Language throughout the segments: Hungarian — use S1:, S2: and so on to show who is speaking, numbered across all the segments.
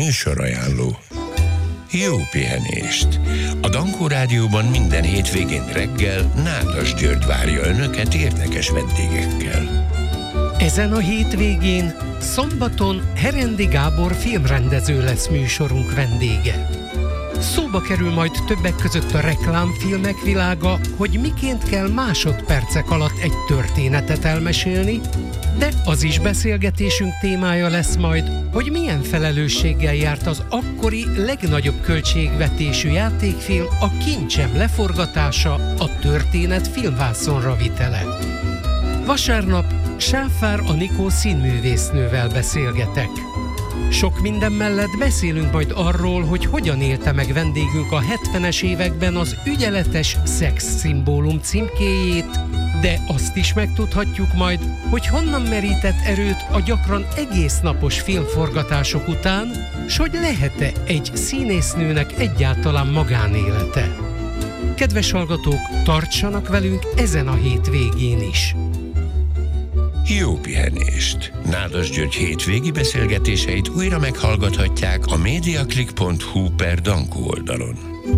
S1: Műsorajánló. Jó pihenést! A Dankó Rádióban minden hétvégén reggel Nádas György várja Önöket érdekes vendégekkel.
S2: Ezen a hétvégén, szombaton Herendi Gábor filmrendező lesz műsorunk vendége. Szóba kerül majd többek között a reklámfilmek világa, hogy miként kell másodpercek alatt egy történetet elmesélni, de az is beszélgetésünk témája lesz majd, hogy milyen felelősséggel járt az akkori legnagyobb költségvetésű játékfilm, a Kincsem leforgatása, a történet filmvászonra vitele. Vasárnap Sáfár Anikó színművésznővel beszélgetek. Sok minden mellett beszélünk majd arról, hogy hogyan élte meg vendégünk a 70-es években az ügyeletes szexszimbólum címkéjét, de azt is megtudhatjuk majd, hogy honnan merített erőt a gyakran egész napos filmforgatások után, s hogy lehet-e egy színésznőnek egyáltalán magánélete. Kedves hallgatók, tartsanak velünk ezen a hétvégén is!
S1: Jó pihenést! Nádas György hétvégi beszélgetéseit újra meghallgathatják a mediaclick.hu/Dankó oldalon.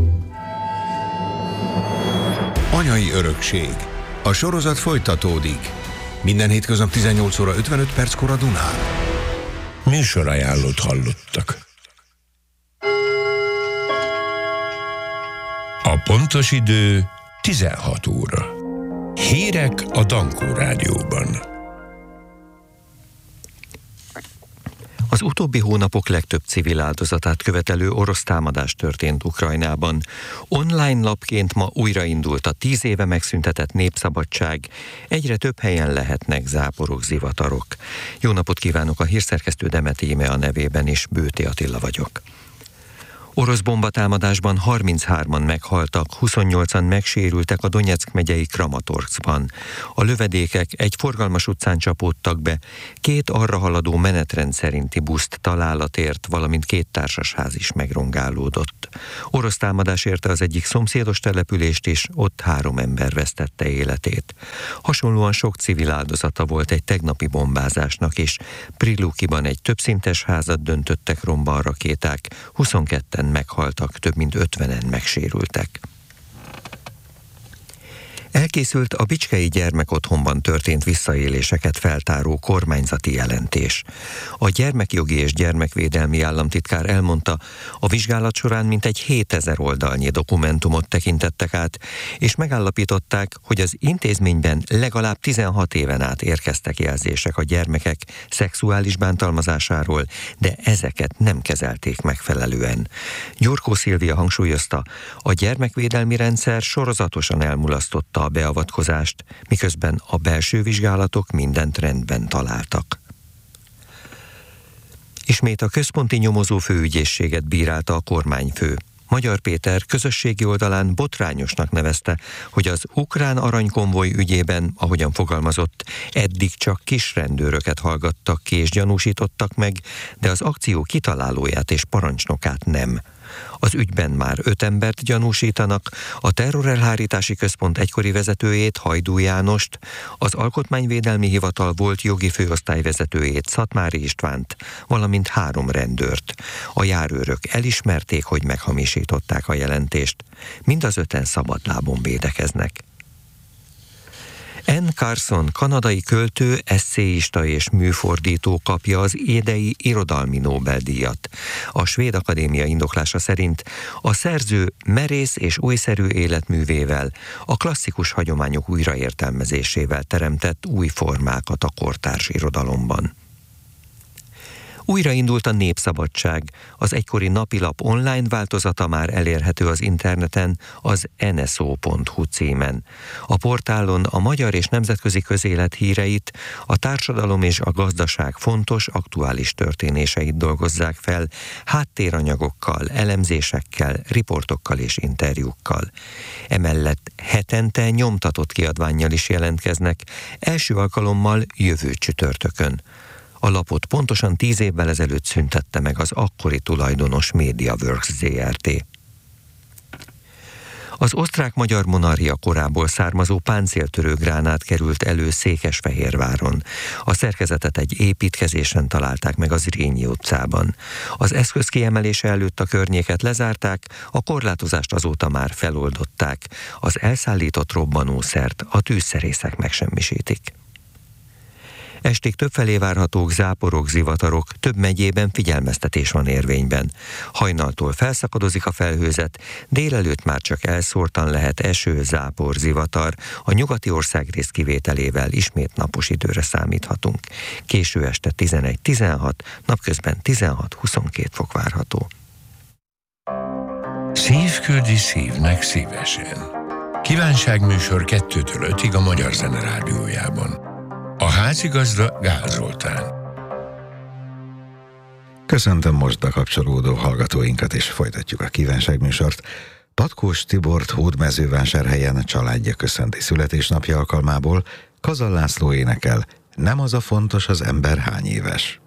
S3: Anyai örökség. A sorozat folytatódik. Minden hétköznap 18 óra 55 perckor a Dunán.
S1: Műsorajánlót hallottak. A pontos idő 16 óra. Hírek a Dankó Rádióban.
S4: Az utóbbi hónapok legtöbb civil áldozatát követelő orosz támadás történt Ukrajnában. Online lapként ma újraindult a 10 éve megszüntetett Népszabadság. Egyre több helyen lehetnek záporok, zivatarok. Jó napot kívánok, a hírszerkesztő Demeti Íme a nevében is, Bőti Attila vagyok. Orosz bombatámadásban 33-an meghaltak, 28-an megsérültek a Donyeck megyei Kramatorszkban. A lövedékek egy forgalmas utcán csapódtak be, 2 arra haladó menetrend szerinti buszt találat ért, valamint 2 társasház is megrongálódott. Orosz támadás érte az egyik szomszédos települést is, ott 3 ember vesztette életét. Hasonlóan sok civil áldozata volt egy tegnapi bombázásnak is. Prilukiban egy többszintes házat döntöttek romba a rakéták, 22 meghaltak, több mint 50-en megsérültek. Elkészült a Bicskei Gyermekotthonban történt visszaéléseket feltáró kormányzati jelentés. A gyermekjogi és gyermekvédelmi államtitkár elmondta, a vizsgálat során mintegy 7000 oldalnyi dokumentumot tekintettek át, és megállapították, hogy az intézményben legalább 16 éven át érkeztek jelzések a gyermekek szexuális bántalmazásáról, de ezeket nem kezelték megfelelően. Gyurkó Szilvia hangsúlyozta, a gyermekvédelmi rendszer sorozatosan elmulasztotta a beavatkozást, miközben a belső vizsgálatok mindent rendben találtak. Ismét a központi nyomozó főügyészséget bírálta a kormányfő. Magyar Péter közösségi oldalán botrányosnak nevezte, hogy az ukrán aranykonvoj ügyében, ahogyan fogalmazott, eddig csak kis rendőröket hallgattak ki és gyanúsítottak meg, de az akció kitalálóját és parancsnokát nem. Az ügyben már 5 embert gyanúsítanak, a terrorelhárítási központ egykori vezetőjét, Hajdú Jánost, az Alkotmányvédelmi Hivatal volt jogi főosztályvezetőjét, Szatmári Istvánt, valamint 3 rendőrt. A járőrök elismerték, hogy meghamisították a jelentést. Mind az 5-en szabadlábon védekeznek. Anne Carson, kanadai költő, esszéista és műfordító kapja az idei irodalmi Nobel-díjat. A Svéd Akadémia indoklása szerint a szerző merész és újszerű életművével, a klasszikus hagyományok újraértelmezésével teremtett új formákat a kortárs irodalomban. Újraindult a Népszabadság, az egykori napilap online változata már elérhető az interneten, az nso.hu címen. A portálon a magyar és nemzetközi közélet híreit, a társadalom és a gazdaság fontos, aktuális történéseit dolgozzák fel, háttéranyagokkal, elemzésekkel, riportokkal és interjúkkal. Emellett hetente nyomtatott kiadvánnyal is jelentkeznek, első alkalommal jövő csütörtökön. A lapot pontosan 10 évvel ezelőtt szüntette meg az akkori tulajdonos MediaWorks Zrt. Az osztrák-magyar monarchia korából származó páncéltörő gránát került elő Székesfehérváron. A szerkezetet egy építkezésen találták meg a Zrínyi utcában. Az eszköz kiemelése előtt a környéket lezárták, a korlátozást azóta már feloldották. Az elszállított robbanószert a tűzszerészek megsemmisítik. Estig többfelé várhatók záporok, zivatarok, több megyében figyelmeztetés van érvényben. Hajnaltól felszakadozik a felhőzet, délelőtt már csak elszórtan lehet eső, zápor, zivatar, a nyugati országrész kivételével ismét napos időre számíthatunk. Késő este 11-16, napközben 16-22 fok várható.
S1: Szív küldi szívnek szívesen. Kívánságműsor 2-től 5-ig a Magyar Zene Rádiójában. A házigazda Gál Zoltán.
S3: Köszöntöm most bekapcsolódó hallgatóinkat, és folytatjuk a kívánságműsort. Patkós Tibort Hódmezővásárhelyen a családja köszönti születésnapja alkalmából. Kazal László énekel: Nem az a fontos, az ember hány éves.